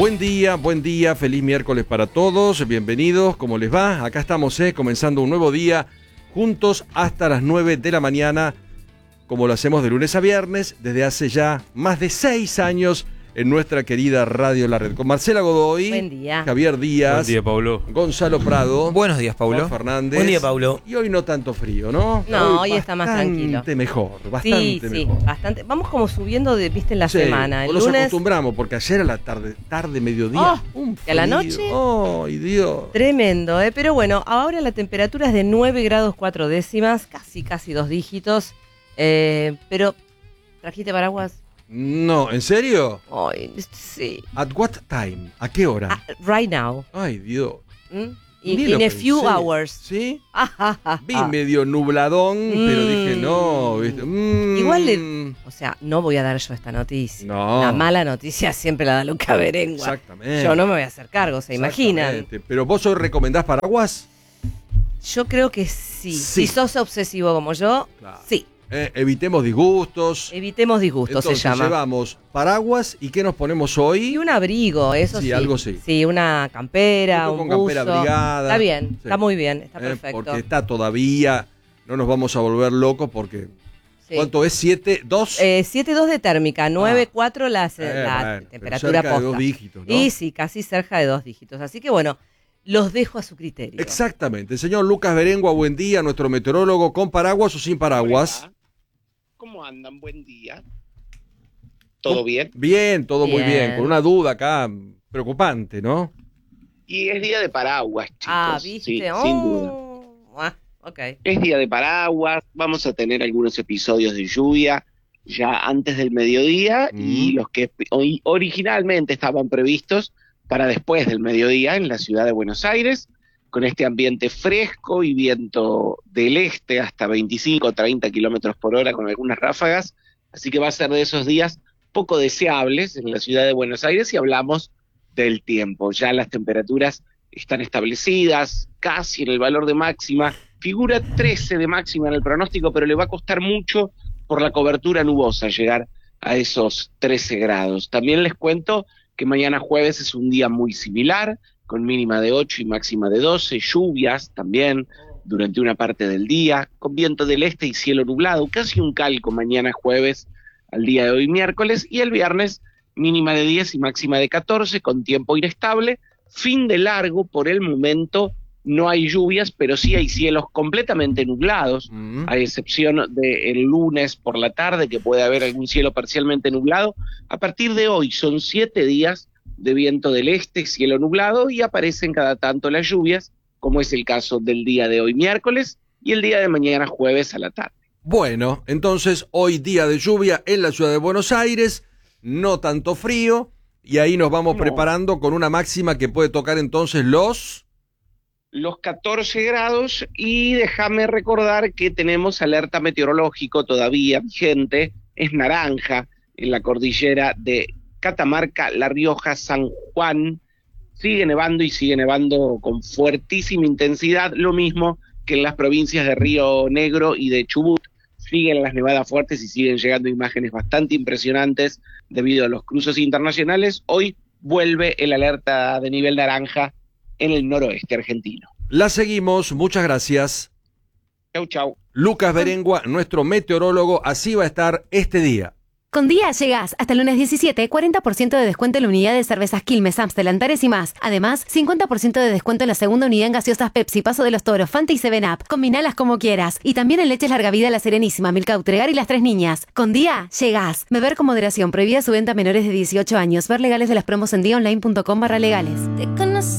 Buen día, feliz miércoles para todos, bienvenidos, ¿cómo les va? Acá estamos, comenzando un nuevo día, juntos hasta las 9 de la mañana, como lo hacemos de lunes a viernes, desde hace ya más de 6 años en nuestra querida Radio La Red. Con Marcela Godoy, buen día. Javier Díaz, buen día, Paulo. Gonzalo Prado, Buenos días, Paulo. Juan Fernández. Buen día, Paulo. Y hoy no tanto frío, ¿no? No, hoy está más tranquilo. Bastante mejor. Sí, bastante. Vamos como subiendo viste, en la semana. El nos lunes acostumbramos, porque ayer a la tarde, mediodía, un frío. ¿Y a la noche? ¡Ay, Dios! Tremendo, ¿eh? Pero bueno, ahora la temperatura es de 9 grados 4 décimas, casi 2 dígitos. Pero, ¿trajiste paraguas? No, ¿en serio? Ay, sí. ¿At what time? ¿A qué hora? Right now. Ay, Dios. In a few hours. ¿Sí? Vi medio nubladón, pero dije no. ¿Viste? Igual, o sea, no voy a dar yo esta noticia. No. La mala noticia siempre la da Luca Berengua. Exactamente. Yo no me voy a hacer cargo, ¿se imaginan? Pero vos hoy recomendás paraguas. Yo creo que sí. Si sos obsesivo como yo, claro. Sí. Evitemos disgustos. Evitemos disgustos. Entonces, se llama. Llevamos paraguas y ¿qué nos ponemos hoy? Y un abrigo, eso sí. Sí, algo sí. Sí, una campera, un buzo. Campera abrigada. Está bien, sí. Está muy bien, está perfecto. Porque está todavía, no nos vamos a volver locos porque... Sí. ¿Cuánto es? ¿7,2? 7,2 de térmica, 9,4 la temperatura cerca posta. De 2 dígitos, ¿no? Y sí, casi cerca de 2 dígitos. Así que bueno, los dejo a su criterio. Exactamente. El señor Lucas Berengua, buen día, nuestro meteorólogo, ¿con paraguas o sin paraguas? Hola. ¿Cómo andan? Buen día. ¿Todo bien? Bien, todo muy bien. Con una duda acá preocupante, ¿no? Y es día de paraguas, chicos. ¿viste? Sí, oh. sin duda. Okay. Es día de paraguas. Vamos a tener algunos episodios de lluvia ya antes del mediodía y los que originalmente estaban previstos para después del mediodía en la ciudad de Buenos Aires, con este ambiente fresco y viento del este hasta 25 o 30 kilómetros por hora con algunas ráfagas, así que va a ser de esos días poco deseables en la ciudad de Buenos Aires si hablamos del tiempo. Ya las temperaturas están establecidas, casi en el valor de máxima, figura 13 de máxima en el pronóstico, pero le va a costar mucho por la cobertura nubosa llegar a esos 13 grados. También les cuento que mañana jueves es un día muy similar, con mínima de 8 y máxima de 12, lluvias también durante una parte del día, con viento del este y cielo nublado, casi un calco mañana jueves al día de hoy miércoles, y el viernes mínima de 10 y máxima de 14, con tiempo inestable, fin de largo, por el momento no hay lluvias, pero sí hay cielos completamente nublados, a excepción del lunes por la tarde, que puede haber algún cielo parcialmente nublado. A partir de hoy son 7 días de viento del este, cielo nublado, y aparecen cada tanto las lluvias, como es el caso del día de hoy miércoles y el día de mañana jueves a la tarde. Bueno, entonces hoy día de lluvia en la ciudad de Buenos Aires, no tanto frío, y ahí nos vamos preparando con una máxima que puede tocar entonces los 14 grados, y déjame recordar que tenemos alerta meteorológico todavía vigente, es naranja en la cordillera de Catamarca, La Rioja, San Juan. Sigue nevando con fuertísima intensidad, lo mismo que en las provincias de Río Negro y de Chubut. Siguen las nevadas fuertes y siguen llegando imágenes bastante impresionantes debido a los cruces internacionales. Hoy vuelve el alerta de nivel naranja en el noroeste argentino. La seguimos, muchas gracias. Chau. Lucas Berengua, nuestro meteorólogo, así va a estar este día. Con Día llegás hasta el lunes 17, 40% de descuento en la unidad de cervezas Quilmes, Amstel, Antares y más. Además, 50% de descuento en la segunda unidad en gaseosas Pepsi, Paso de los Toros, Fanta y 7up. Combinalas como quieras. Y también en leches Larga Vida, La Serenísima, Milka, Utregar y Las Tres Niñas. Con Día llegás. Beber con moderación. Prohibida su venta a menores de 18 años. Ver legales de las promos en diaonline.com/legales.